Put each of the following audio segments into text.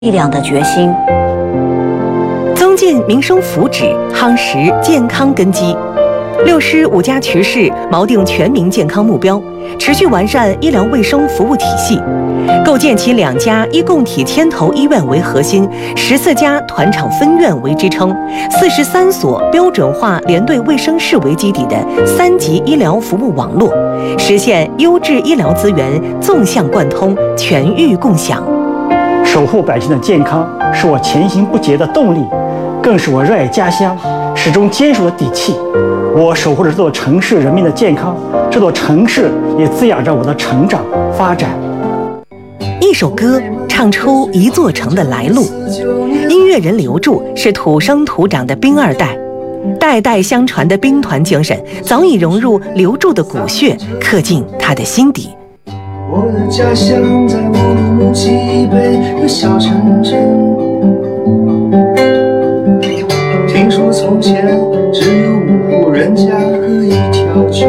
力量的决心。 增进民生福祉，夯实健康根基。6师5家渠市锚定全民健康目标，持续完善医疗卫生服务体系，构建起2家医共体牵头医院为核心，14家团场分院为支撑，43所标准化联队卫生室为基底的3级医疗服务网络，实现优质医疗资源纵向贯通、全域共享。 守护百姓的健康是我前行不竭的动力，更是我热爱家乡、始终坚守的底气。我守护着这座城市人民的健康，这座城市也滋养着我的成长发展。 一首歌唱出一座城的来路，音乐人刘柱是土生土长的兵2代，代代相传的兵团精神早已融入刘柱的骨血，刻进他的心底。 我的家乡在乌鲁木齐北的小城镇，听说从前只有5户人家和一条渠。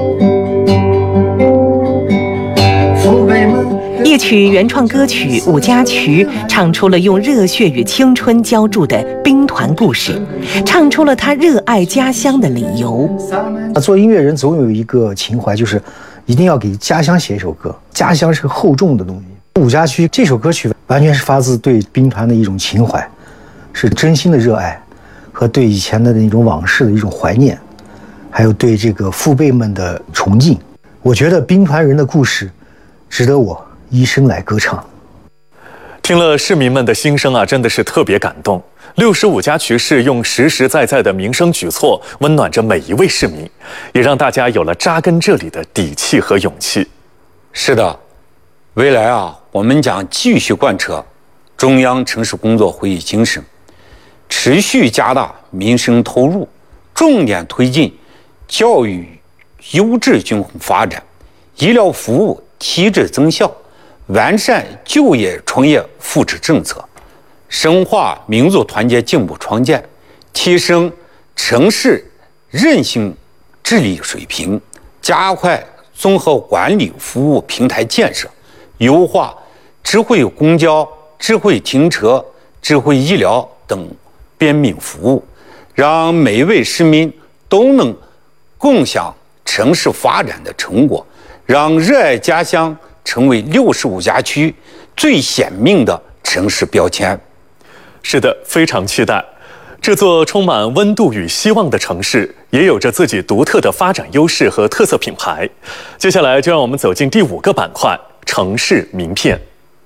父辈们一曲原创歌曲《5家渠》，唱出了用热血与青春浇筑的兵团故事，唱出了他热爱家乡的理由。 做音乐人总有一个情怀，就是一定要给家乡写一首歌。家乡是个厚重的东西。5家渠这首歌曲完全是发自对兵团的一种情怀，是真心的热爱和对以前的那种往事的一种怀念，还有对这个父辈们的崇敬。我觉得兵团人的故事值得我一生来歌唱。 听了市民们的心声啊，真的是特别感动。6师5家渠市用实实在在的民生举措温暖着每一位市民，也让大家有了扎根这里的底气和勇气。 是的，未来啊，我们将继续贯彻中央城市工作会议精神，持续加大民生投入，重点推进教育优质均衡发展，医疗服务提质增效，完善就业创业扶持政策，深化民族团结进步创建，提升城市韧性治理水平，加快综合管理服务平台建设，优化智慧公交、智慧停车、智慧医疗等便民服务，让每一位市民都能共享城市发展的成果，让热爱家乡成为6师5家渠最鲜明的城市标签。 是的，非常期待。这座充满温度与希望的城市，也有着自己独特的发展优势和特色品牌。接下来就让我们走进第5个板块——城市名片。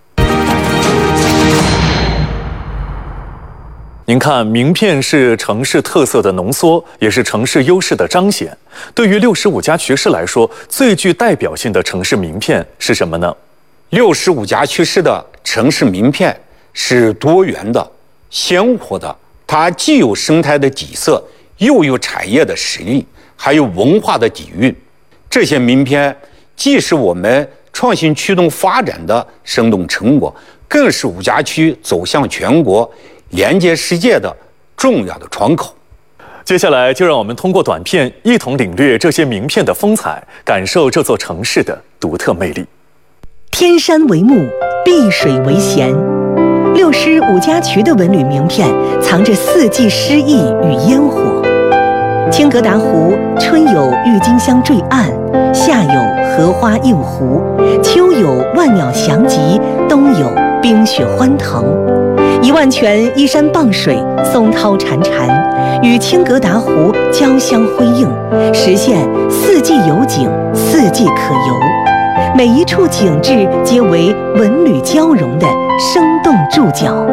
您看，名片是城市特色的浓缩，也是城市优势的彰显。对于6师5家渠市来说，最具代表性的城市名片是什么呢 ？6师5家渠市的城市名片是多元的、鲜活的，它既有生态的底色，又有产业的实力，还有文化的底蕴。这些名片既是我们创新驱动发展的生动成果，更是5家渠走向全国、连接世界的重要的窗口。 接下来就让我们通过短片一同领略这些名片的风采，感受这座城市的独特魅力。 天山为目，碧水为咸。6师5家渠的文旅名片藏着4季诗意与烟火。青格达湖春有郁金香坠岸，夏有荷花映湖，秋有万鸟翔集，冬有冰雪欢腾。1万泉依山傍水，松涛潺潺，与青格达湖交相辉映，实现4季有景，4季可游。每一处景致皆为文旅交融的生动注脚。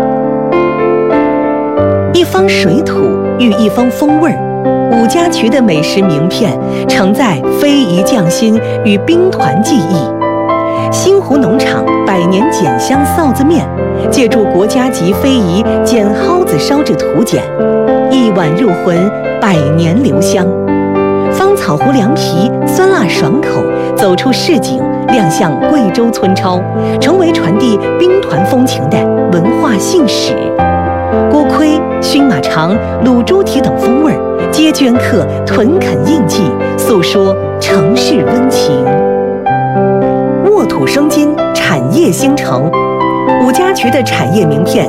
一方水土育一方风味儿，5家渠的美食名片承载非遗匠心与兵团技艺。新湖农场100年碱香臊子面，借助国家级非遗碱蒿子烧制土碱，一碗入魂，100年留香。芳草湖凉皮酸辣爽口，走出市井，亮相贵州村超，成为传递兵团风情的文化信使。锅盔、熏马肠、卤猪蹄等风味皆镌刻屯垦印记，诉说城市温情。沃土生金，产业兴城。 五家渠的产业名片